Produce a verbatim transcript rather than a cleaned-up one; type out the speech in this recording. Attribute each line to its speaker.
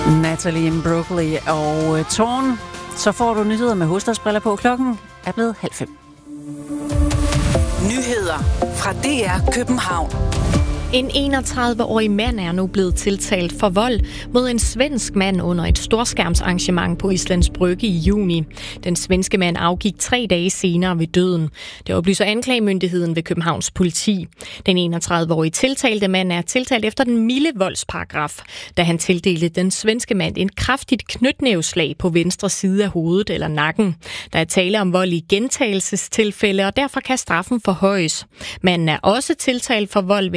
Speaker 1: Natalie Imbruglia og Torn. Så får du nyheder med hovedstadsbriller på. Klokken er blevet halv fem.
Speaker 2: Nyheder fra D R København.
Speaker 3: En enogtredive-årig mand er nu blevet tiltalt for vold mod en svensk mand under et storskærmsarrangement på Islands Brygge i juni. Den svenske mand afgik tre dage senere ved døden. Det oplyser anklagemyndigheden ved Københavns politi. Den enogtredive-årige tiltalte mand er tiltalt efter den milde voldsparagraf, da han tildelte den svenske mand en kraftigt knytnæveslag på venstre side af hovedet eller nakken. Der er tale om vold i gentagelsestilfælde, og derfor kan straffen forhøjes. Manden er også tiltalt for vold